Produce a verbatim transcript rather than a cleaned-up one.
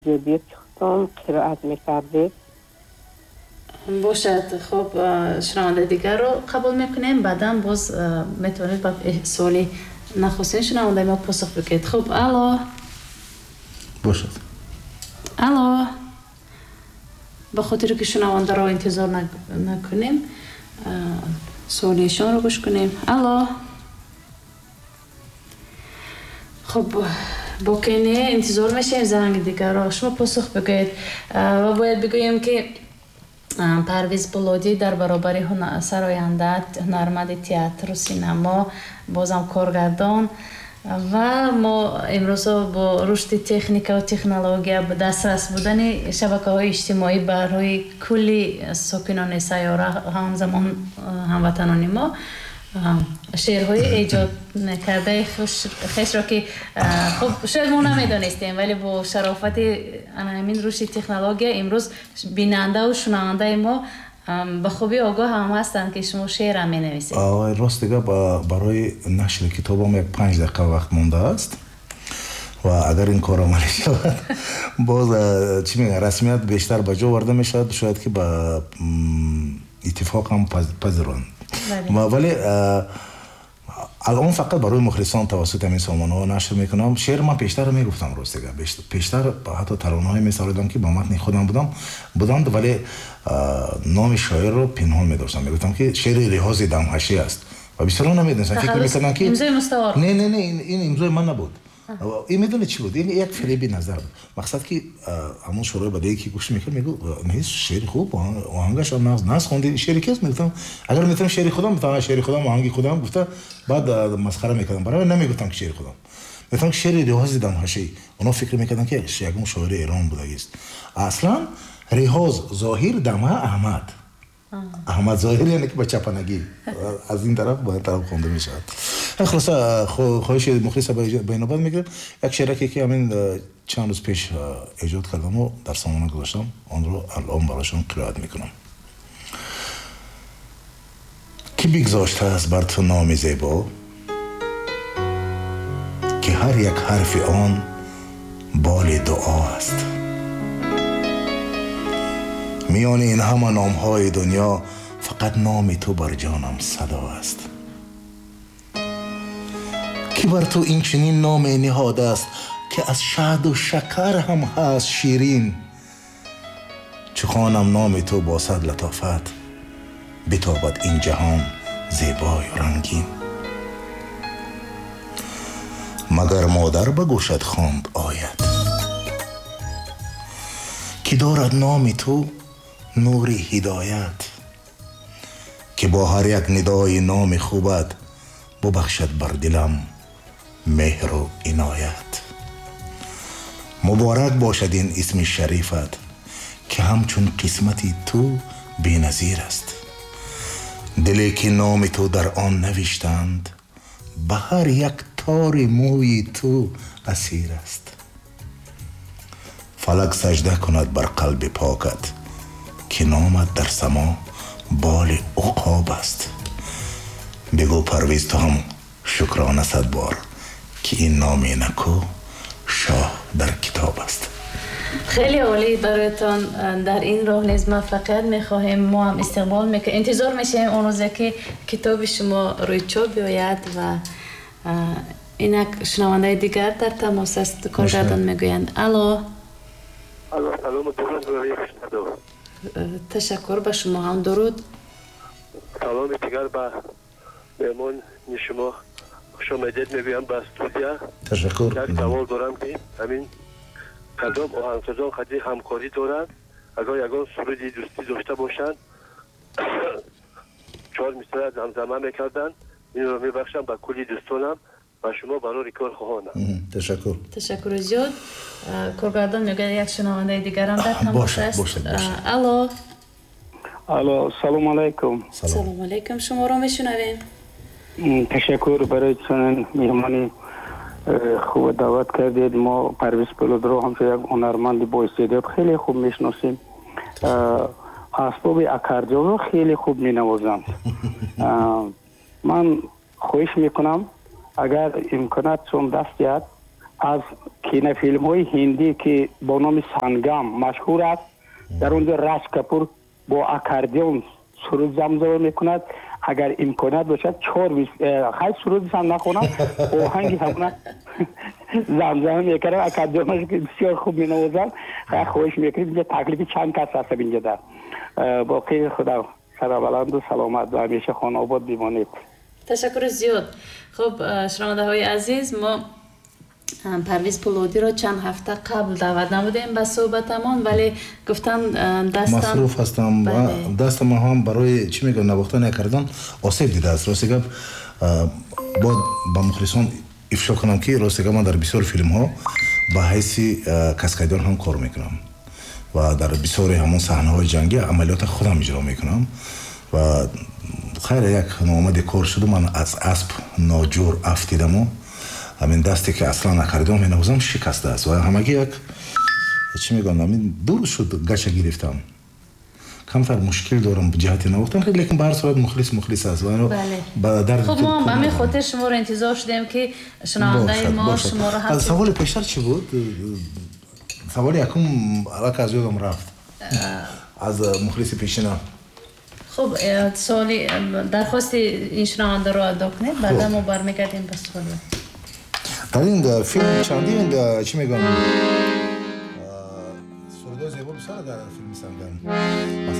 جدید خودم قرائت میکردید. باشد. خب شنونده دیگر رو قبول میکنیم، بعدا باز میتونید با سوالی نخستین شنونده ما پاسخ بگید. خب الو. باشد. الو. به خاطر که شنونده رو انتظار نکنیم سوالیشان رو گوش کنیم. الو. خب با کنی انتظار میشیم زنگ دیگر رو شما پاسخ بگید و باید بگوییم که پرویز بولودی در برابر سراینده هنرمند تئاتر و سینما بازم کارگردان و ما امروز با رشد تکنیک و تکنولوژی به دسترس بودن شبکه‌های اجتماعی برای کلی ساکنان سیاره همزمان هموطنان ما شعرهای ایجاد کرده خیش را که خب شاید ما نمیدانستیم، ولی با شرافت همین رشد تکنولوژی امروز بیننده و شنونده ما به خوبی آگاه هم هستند که شما شعر هم می‌نویسید. آه راست دیگه برای نشر کتابم یک پنج دقیقه وقت مونده است و اگر این کار عملی شود باز چی میگن رسمیت بیشتر به جا آورده میشود، شاید که با اتفاق هم پذیرند. ولی الان فقط برای مخلصان توسط همین سامانه‌ها نشر میکنم. شعر من پیشتر میگفتم راست دیگه پیشتر حتی ترانه‌های میسرادم که با متن خودم بودم بودند، ولی نام شاعر رو پنهان می‌داشتم. میگفتم که شعر ریاض دمحشی است و بسیار نمیدونستن، فکر می‌کردن که امضای مستعار. نه نه نه این امضای من نبود. این میدونه چی بود؟ این یک فریبی نظر بود. مقصد که همون شروع بدی که گوش میکنم میگو نه شعر خوب آهنگش هم ناز ناز خوندی شعر کیست؟ میگفتم اگر میتونم شعر خودم میتونم شعر خودم آهنگی خودم گفتم بعد مسخره میکردم برای نمیگفتم که شعر خودم میگفتم شعر ریاض دمحشی. اونا فکر میکردن که یکم شاعر ایران بوده است. اصلا ریاض ظاهر دمه احمد احمد ظاهر یعنی که با چپنگی از این طرف با این طرف خونده میشه. خلاص خواهش مخلص بینابد میگم یک شعری که همین چند روز پیش ایجاد کردم و در سامانه گذاشتم، آن رو الان براشون قرائت میکنم. کی بگذاشته است بر تو نام زیبا که هر یک حرف آن بال دعا است. میان این همه نام‌های دنیا فقط نام تو بر جانم صدا است. کی بر تو این چنین نام نهاده است که از شهد و شکر هم هست شیرین. چو خوانم نام تو با صد لطافت بتابد این جهان زیبای و رنگین. مگر مادر به گوشت خواند آید که دارد نام تو نور هدایت، که با هر یک ندای نام خوبت ببخشد بر دلم مهر و عنایت. مبارک باشد این اسم شریفت که همچون قسمتی تو بی‌نظیر است. دلی که نام تو در آن نوشتند به هر یک تار موی تو اسیر است. فلک سجده کند بر قلب پاکت که نامت در سما بال عقاب است. بگو پرویز تو هم شکرانه صد بار که این نام نکو شاه در کتاب است. خیلی عالی برایتان. در این راه نیز موفقیت میخواهیم. ما هم استقبال میکنیم، انتظار میشیم اون روزی که کتاب شما روی چاپ بیاید و اینک شنونده دیگر در تماس است. کارگردان میگویند الو. الو سلام و درود و تشکر به شما هم درود. سلام دیگر به مهمان شما خوش آمدید میگویم به استودیو. تشکر. یک سوال دارم که همین کدام آهنگسازان خیلی همکاری دارند، اگر یگان سرودی دوستی داشته باشند چهار مصرع زمزمه میکردن، این رو میبخشم به کلی دوستانم و شما برای کار خواهانم. تشکر. تشکر زیاد. کارگردان میگه یک شنونده دیگر هم در تماس است. الو. الو سلام علیکم. سلام علیکم. شما رو میشنویم. تشکر برای چنین مهمانی خوب دعوت کردید. ما پرویز بولودی رو همچون یک هنرمند با استعداد خیلی خوب میشناسیم. اسباب اکاردیون رو خیلی خوب مینوازند. من خواهش میکنم اگر امکانات چون دست بیاد аз кинофилмҳои ҳиндӣ ки бо номи Сангам машҳур аст. Дар онҷо Раш Капур бо аккордеон суруд замзама мекунад. Агар имконият бошад чор хай сурудиш ҳам нахонам, оҳанги ҳамна замзама мекунам, аккордеонаш бисёр хуб менавозам. Хай хоҳиш мекунем инҷа таклифи чанд кас ҳастам инҷа дар. Боқӣ худо сарабаланду саломат ва ҳамеша хонобод бимонед. ташаккури зиёд. Хуб, шунавандаҳои азиз, мо Парвиз Пулодиро чанд ҳафта қабл даъват намудем ба суҳбатамон, вале гуфтан дастам масруф ҳастам. Дастам ҳам барои чӣ мегӯям навохтани аккордеон осеб дидааст. Рости гап бо ба мухлисон ифшо кунам ки рости гап ман дар бисёр филмҳо ба ҳайси каскадер ҳам кор мекунам ва дар бисёри ҳамон саҳнаҳои ҷангӣ амалиёта худам иҷро мекунам ва хайр як номади кор шуду ман аз асп ноҷур афтидаму ҳамин дасте ки аслан аккордеон менавозам шикастааст ва ҳамагӣ як чӣ мегӯям ҳамин дуруст шуд гача гирифтам. камтар мушкил дорам ҷиҳати навохтан, лекин ба ҳар сурат мухлис мухлис аст. Хуб, мо ба ҳамин хотир шуморо интизор шудем ки шунавандаи мо шуморо ҳам саволи пештар чӣ буд? саволи якум аллакай аз ёдам рафт аз мухлиси пешина. хуб, суоли дархости ин шунавандаро адо кунед, баъдан мо бармегардем ба суоли. дар ин филм чандин чӣ мегӯям сурудои зебо бисёр дар филми Сангам.